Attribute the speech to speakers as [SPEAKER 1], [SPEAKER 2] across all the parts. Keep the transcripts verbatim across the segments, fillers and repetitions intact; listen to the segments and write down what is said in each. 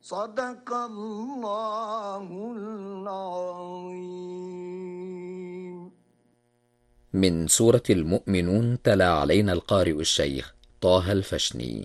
[SPEAKER 1] صدق الله العظيم.
[SPEAKER 2] من سورة المؤمنون تلا علينا القارئ الشيخ طه الفشني.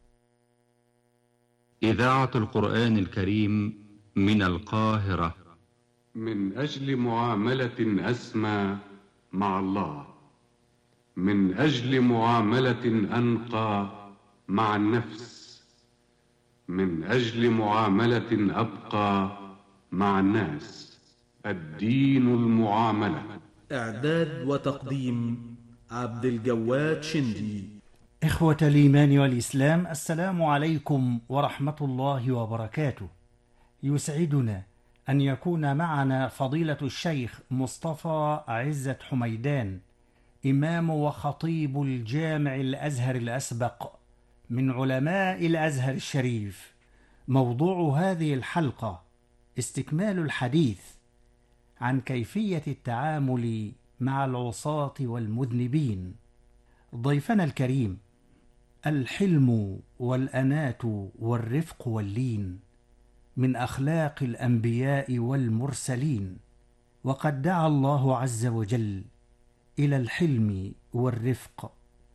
[SPEAKER 3] إذاعة القرآن الكريم من القاهرة.
[SPEAKER 4] من أجل معاملة أسمى مع الله، من أجل معاملة أنقى مع النفس، من أجل معاملة أبقى مع الناس. الدين المعاملة.
[SPEAKER 5] إعداد وتقديم عبد الجواد شندي.
[SPEAKER 6] إخوة الإيمان والإسلام، السلام عليكم ورحمة الله وبركاته. يسعدنا أن يكون معنا فضيلة الشيخ مصطفى عزت حميدان، إمام وخطيب الجامع الأزهر الأسبق من علماء الأزهر الشريف. موضوع هذه الحلقة استكمال الحديث عن كيفية التعامل مع العصاة والمذنبين. ضيفنا الكريم: الحلم والأناة والرفق واللين من أخلاق الأنبياء والمرسلين، وقد دعا الله عز وجل إلى الحلم والرفق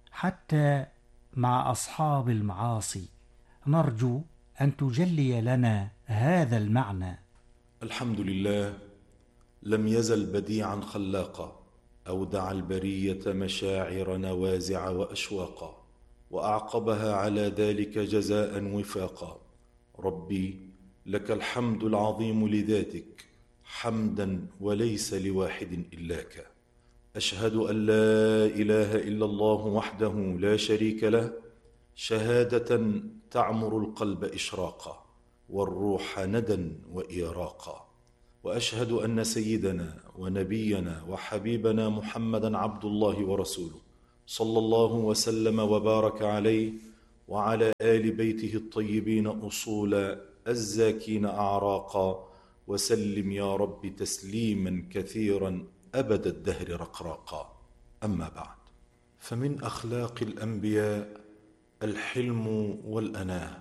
[SPEAKER 6] حتى مع أصحاب المعاصي. نرجو أن تجلي لنا هذا المعنى.
[SPEAKER 7] الحمد لله، لم يزل بديعا خلاقا، أودع البرية مشاعر نوازع وأشواقا، وأعقبها على ذلك جزاء وفاقا. ربي لك الحمد العظيم لذاتك، حمدا وليس لواحد إلاك. أشهد أن لا إله إلا الله وحده لا شريك له، شهادة تعمر القلب إشراقا والروح ندى وإيراقا. وأشهد أن سيدنا ونبينا وحبيبنا محمدا عبد الله ورسوله، صلى الله وسلم وبارك عليه وعلى آل بيته الطيبين أصولا، الزاكين أعراقا، وسلم يا رب تسليما كثيرا أبد الدهر رقراقا. أما بعد، فمن أخلاق الأنبياء الحلم والأناة.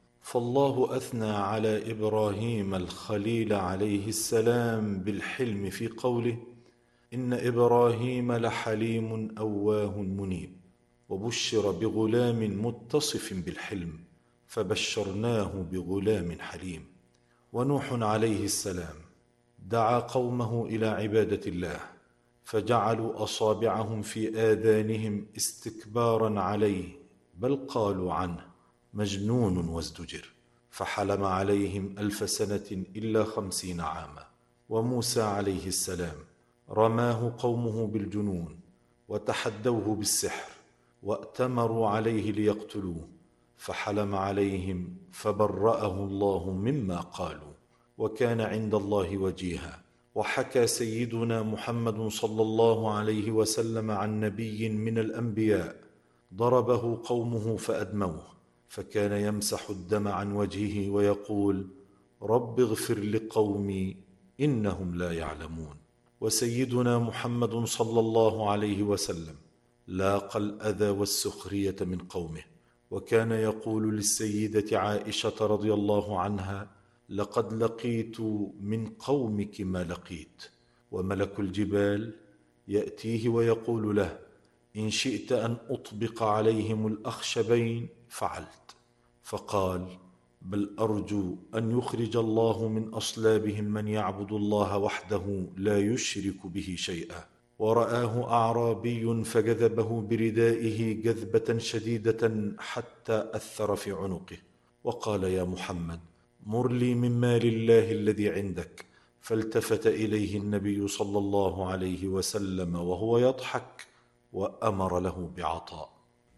[SPEAKER 7] فالله أثنى على إبراهيم الخليل عليه السلام بالحلم في قوله: إن إبراهيم لحليم أواه منيب. وبشر بغلام متصف بالحلم فبشرناه بغلام حليم. ونوح عليه السلام دعا قومه إلى عبادة الله، فجعلوا أصابعهم في آذانهم استكبارا عليه، بل قالوا عنه مجنون وازدجر، فحلم عليهم ألف سنة إلا خمسين عاما. وموسى عليه السلام رماه قومه بالجنون وتحدوه بالسحر وأتمروا عليه ليقتلوه، فحلم عليهم فبرأه الله مما قالوا، وكان عند الله وجيها. وحكى سيدنا محمد صلى الله عليه وسلم عن نبي من الأنبياء ضربه قومه فأدموه، فكان يمسح الدم عن وجهه ويقول: رب اغفر لقومي إنهم لا يعلمون. وسيدنا محمد صلى الله عليه وسلم لاقى الأذى والسخرية من قومه، وكان يقول للسيدة عائشة رضي الله عنها: لقد لقيت من قومك ما لقيت. وملك الجبال يأتيه ويقول له: إن شئت أن أطبق عليهم الأخشبين فعلت. فقال: بل أرجو أن يخرج الله من أصلابهم من يعبد الله وحده لا يشرك به شيئا. ورآه أعرابي فجذبه بردائه جذبة شديدة حتى أثر في عنقه، وقال: يا محمد، مر لي من مال الله الذي عندك. فالتفت إليه النبي صلى الله عليه وسلم وهو يضحك وأمر له بعطاء.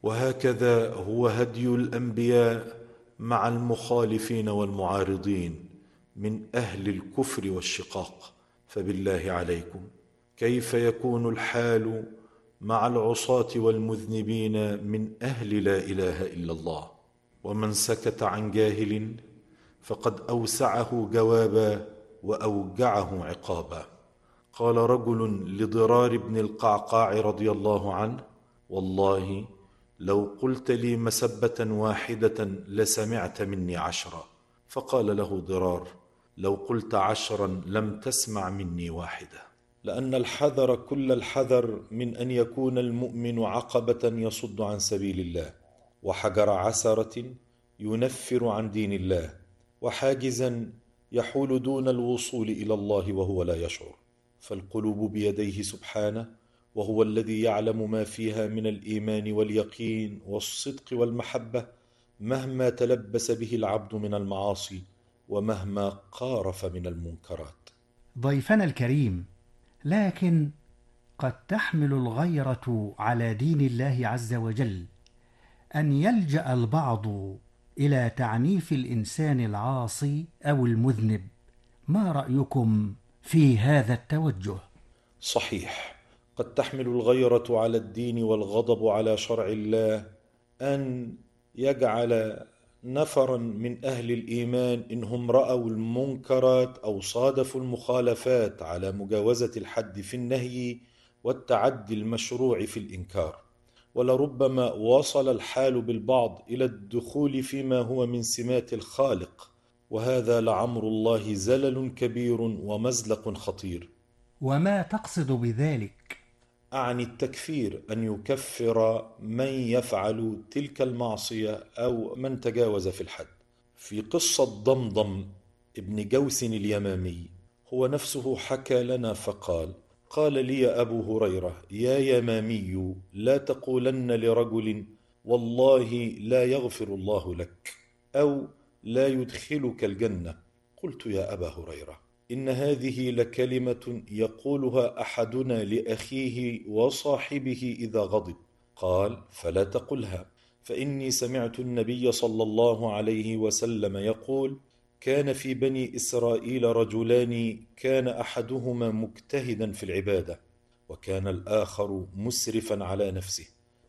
[SPEAKER 7] وهكذا هو هدي الأنبياء مع المخالفين والمعارضين من أهل الكفر والشقاق. فبالله عليكم، كيف يكون الحال مع العصاة والمذنبين من أهل لا إله إلا الله؟ ومن سكت عن جاهل فقد أوسعه جوابا وأوجعه عقابا. قال رجل لضرار بن القعقاع رضي الله عنه: والله لو قلت لي مسبة واحدة لسمعت مني عشرا، فقال له ضرار: لو قلت عشرا لم تسمع مني واحدة. لأن الحذر كل الحذر من أن يكون المؤمن عقبة يصد عن سبيل الله، وحجر عثرة ينفر عن دين الله، وحاجزا يحول دون الوصول إلى الله وهو لا يشعر. فالقلوب بيديه سبحانه، وهو الذي يعلم ما فيها من الإيمان واليقين والصدق والمحبة، مهما تلبس به العبد من المعاصي ومهما قارف من المنكرات.
[SPEAKER 6] ضيفنا الكريم، لكن قد تحمل الغيرة على دين الله عز وجل أن يلجأ البعض إلى تعنيف الإنسان العاصي أو المذنب. ما رأيكم في هذا التوجه؟
[SPEAKER 7] صحيح، قد تحمل الغيرة على الدين والغضب على شرع الله أن يجعل نفرا من أهل الإيمان إنهم رأوا المنكرات أو صادفوا المخالفات على مجاوزة الحد في النهي والتعدي المشروع في الإنكار، ولربما وصل الحال بالبعض إلى الدخول فيما هو من سمات الخالق، وهذا لعمر الله زلل كبير ومزلق خطير.
[SPEAKER 6] وما تقصد بذلك؟
[SPEAKER 7] أعني التكفير، أن يكفر من يفعل تلك المعصية أو من تجاوز في الحد. في قصة ضمضم ابن جوس اليمامي، هو نفسه حكى لنا فقال: قال لي أبو هريرة: يا يمامي، لا تقولن لرجل والله لا يغفر الله لك، أو لا يدخلك الجنة. قلت: يا أبا هريرة، إن هذه لكلمة يقولها أحدنا لأخيه وصاحبه إذا غضب. قال: فلا تقلها، فإني سمعت النبي صلى الله عليه وسلم يقول: كان في بني إسرائيل رجلان، كان أحدهما مجتهدا في العبادة، وكان الآخر مسرفا على نفسه،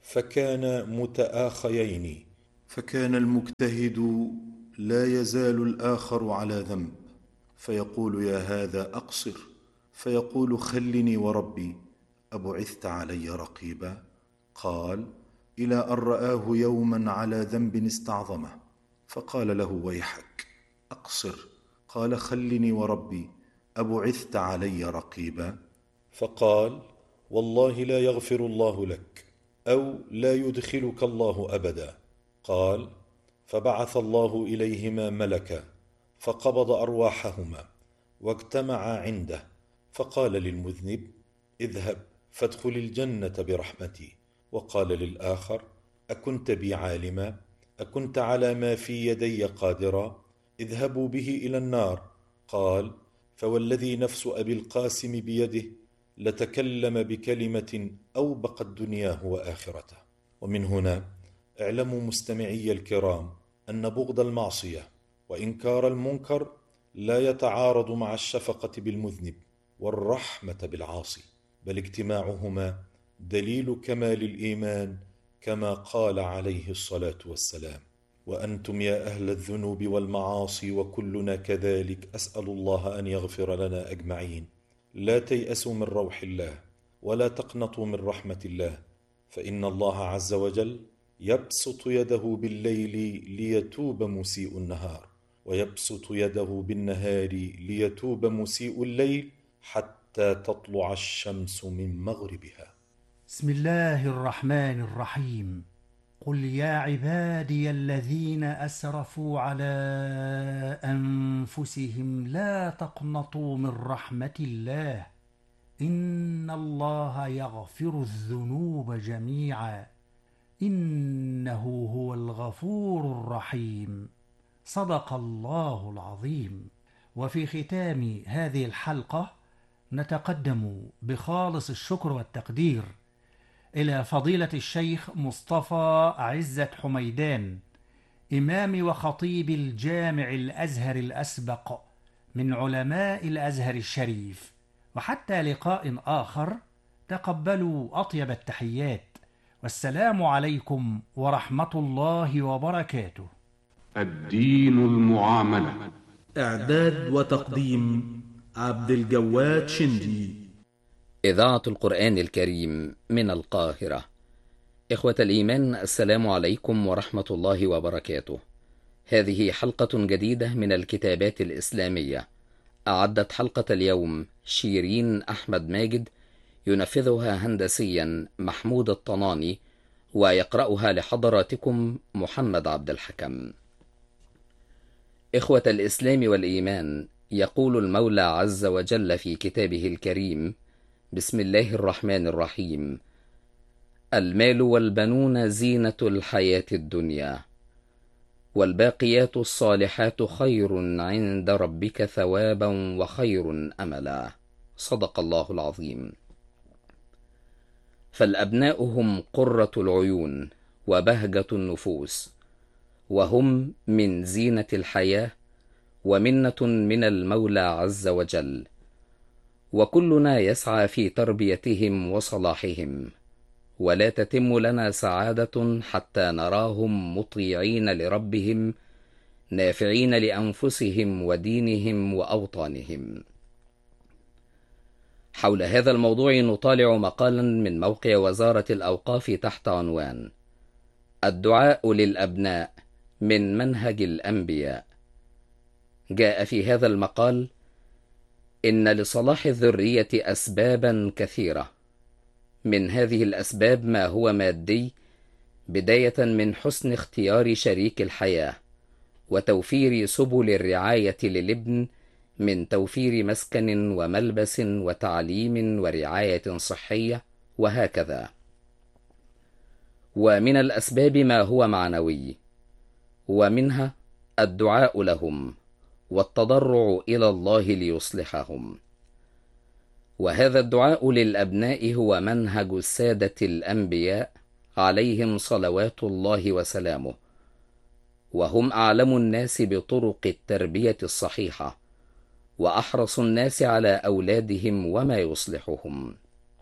[SPEAKER 7] فكان متآخيين، فكان المجتهد لا يزال الآخر على ذنب، فيقول: يا هذا أقصر، فيقول: خلني وربي، أبعثت علي رقيبا؟ قال: إلى أن رآه يوما على ذنب استعظمه، فقال له: ويحك، أقصر. قال: خلني وربي، أبعثت علي رقيبا؟ فقال: والله لا يغفر الله لك، أو لا يدخلك الله أبدا. قال: فبعث الله إليهما ملكا، فقبض أرواحهما واجتمعا عنده، فقال للمذنب: اذهب فادخل الجنة برحمتي. وقال للآخر: أكنت بي عالما؟ أكنت على ما في يدي قادرا؟ اذهبوا به إلى النار. قال: فوالذي نفس أبي القاسم بيده لتكلم بكلمة أوبقت دنياه وآخرته. ومن هنا اعلموا مستمعي الكرام أن بغض المعصية وإنكار المنكر لا يتعارض مع الشفقة بالمذنب والرحمة بالعاصي، بل اجتماعهما دليل كمال الإيمان، كما قال عليه الصلاة والسلام: وأنتم يا أهل الذنوب والمعاصي وكلنا كذلك، أسأل الله أن يغفر لنا أجمعين. لا تيأسوا من روح الله، ولا تقنطوا من رحمة الله، فإن الله عز وجل يبسط يده بالليل ليتوب مسيء النهار، ويبسط يده بالنهار ليتوب مسيء الليل، حتى تطلع الشمس من مغربها.
[SPEAKER 6] بسم الله الرحمن الرحيم. قل يا عبادي الذين أسرفوا على أنفسهم لا تقنطوا من رحمة الله، إن الله يغفر الذنوب جميعا، إنه هو الغفور الرحيم. صدق الله العظيم. وفي ختام هذه الحلقة نتقدم بخالص الشكر والتقدير إلى فضيلة الشيخ مصطفى عزت حميدان، إمام وخطيب الجامع الأزهر الأسبق من علماء الأزهر الشريف. وحتى لقاء آخر، تقبلوا أطيب التحيات، والسلام عليكم ورحمة الله وبركاته.
[SPEAKER 4] الدين المعاملة.
[SPEAKER 5] إعداد وتقديم عبد الجواد شندي.
[SPEAKER 2] إذاعة القرآن الكريم من القاهرة. إخوة الإيمان، السلام عليكم ورحمة الله وبركاته. هذه حلقة جديدة من الكتابات الإسلامية. أعدت حلقة اليوم شيرين أحمد ماجد، ينفذها هندسيا محمود الطناني، ويقرأها لحضراتكم محمد عبد الحكم. إخوة الإسلام والإيمان، يقول المولى عز وجل في كتابه الكريم: بسم الله الرحمن الرحيم: المال والبنون زينة الحياة الدنيا، والباقيات الصالحات خير عند ربك ثوابا وخير أملا. صدق الله العظيم. فالأبناء هم قرة العيون وبهجة النفوس، وهم من زينة الحياة ومنة من المولى عز وجل، وكلنا يسعى في تربيتهم وصلاحهم، ولا تتم لنا سعادة حتى نراهم مطيعين لربهم، نافعين لأنفسهم ودينهم وأوطانهم. حول هذا الموضوع نطالع مقالا من موقع وزارة الأوقاف تحت عنوان: الدعاء للأبناء من منهج الأنبياء. جاء في هذا المقال: إن لصلاح الذرية أسبابا كثيرة، من هذه الأسباب ما هو مادي، بداية من حسن اختيار شريك الحياة، وتوفير سبل الرعاية للابن من توفير مسكن وملبس وتعليم ورعاية صحية، وهكذا. ومن الأسباب ما هو معنوي، ومنها الدعاء لهم والتضرع إلى الله ليصلحهم. وهذا الدعاء للأبناء هو منهج السادة الأنبياء عليهم صلوات الله وسلامه، وهم أعلم الناس بطرق التربية الصحيحة، وأحرص الناس على أولادهم وما يصلحهم.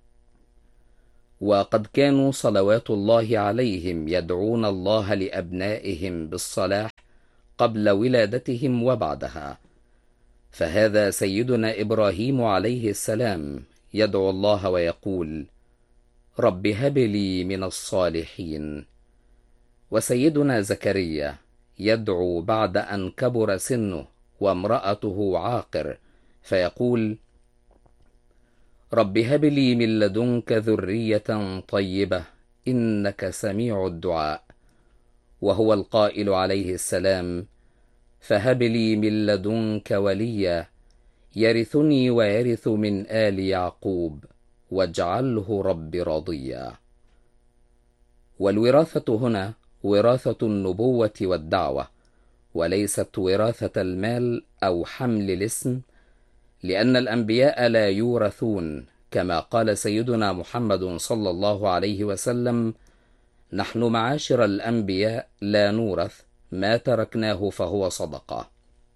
[SPEAKER 2] وقد كانوا صلوات الله عليهم يدعون الله لأبنائهم بالصلاح قبل ولادتهم وبعدها، فهذا سيدنا إبراهيم عليه السلام يدعو الله ويقول: رب هب لي من الصالحين. وسيدنا زكريا يدعو بعد أن كبر سنه وامرأته عاقر، فيقول: رب هب لي من لدنك ذرية طيبة إنك سميع الدعاء. وهو القائل عليه السلام: فهب لي من لدنك وليا يرثني ويرث من آل يعقوب واجعله رب رضيا. والوراثة هنا وراثة النبوة والدعوة، وليست وراثة المال أو حمل الاسم، لأن الأنبياء لا يورثون، كما قال سيدنا محمد صلى الله عليه وسلم: نحن معاشر الأنبياء لا نورث، ما تركناه فهو صدقة.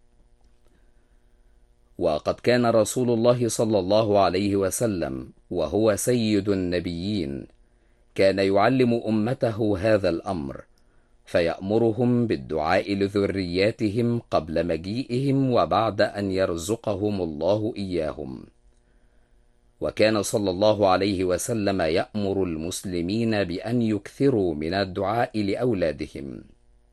[SPEAKER 2] وقد كان رسول الله صلى الله عليه وسلم وهو سيد النبيين كان يعلم أمته هذا الأمر، فيأمرهم بالدعاء لذرياتهم قبل مجيئهم وبعد أن يرزقهم الله إياهم. وكان صلى الله عليه وسلم يأمر المسلمين بأن يكثروا من الدعاء لأولادهم.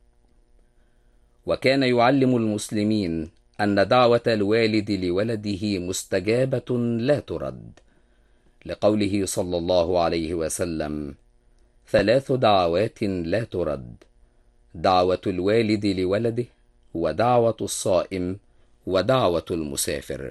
[SPEAKER 2] وكان يعلم المسلمين أن دعوة الوالد لولده مستجابة لا ترد، لقوله صلى الله عليه وسلم: ثلاث دعوات لا ترد: دعوة الوالد لولده، ودعوة الصائم، ودعوة المسافر.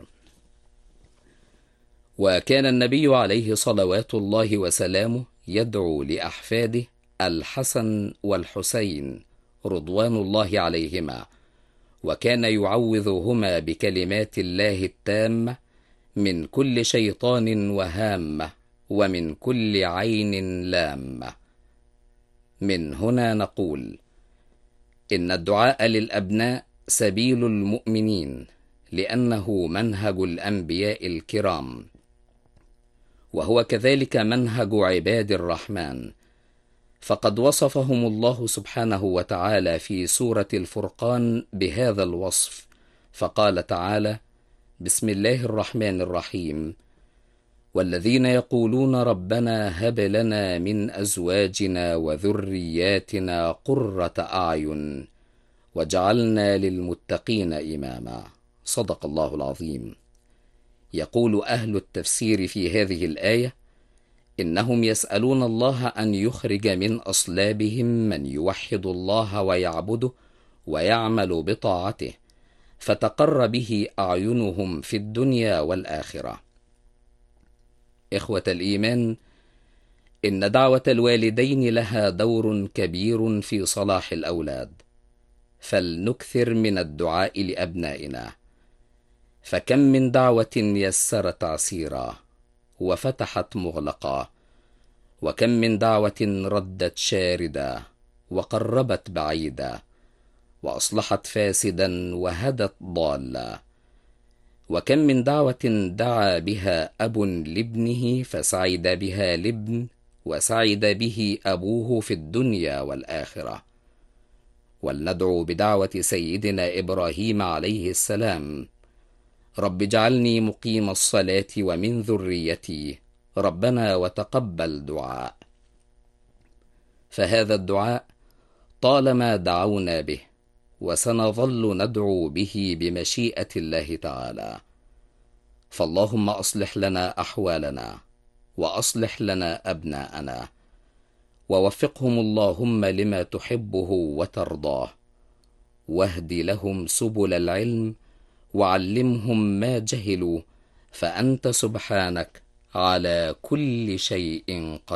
[SPEAKER 2] وكان النبي عليه صلوات الله وسلامه يدعو لأحفاده الحسن والحسين رضوان الله عليهما، وكان يعوذهما بكلمات الله التامة من كل شيطان وهامة، ومن كل عين لامة. من هنا نقول: إن الدعاء للأبناء سبيل المؤمنين، لأنه منهج الأنبياء الكرام، وهو كذلك منهج عباد الرحمن، فقد وصفهم الله سبحانه وتعالى في سورة الفرقان بهذا الوصف، فقال تعالى: بسم الله الرحمن الرحيم: والذين يقولون ربنا هب لنا من أزواجنا وذرياتنا قرة أعين وجعلنا للمتقين إماما. صدق الله العظيم. يقول أهل التفسير في هذه الآية: إنهم يسألون الله أن يخرج من أصلابهم من يوحد الله ويعبده ويعمل بطاعته، فتقر به أعينهم في الدنيا والآخرة. إخوة الإيمان، إن دعوة الوالدين لها دور كبير في صلاح الأولاد، فلنكثر من الدعاء لأبنائنا، فكم من دعوة يسرت عسيرا وفتحت مغلقا، وكم من دعوة ردت شاردا وقربت بعيدا، وأصلحت فاسدا وهدت ضالا، وكم من دعوة دعا بها أب لابنه فسعد بها الابن وسعد به أبوه في الدنيا والآخرة. ولندعو بدعوة سيدنا إبراهيم عليه السلام: رب اجعلني مقيم الصلاة ومن ذريتي ربنا وتقبل دعاء. فهذا الدعاء طالما دعونا به، وسنظل ندعو به بمشيئة الله تعالى. فاللهم أصلح لنا أحوالنا، وأصلح لنا أبناءنا، ووفقهم اللهم لما تحبه وترضاه، واهد لهم سبل العلم، وعلمهم ما جهلوا، فأنت سبحانك على كل شيء قدير.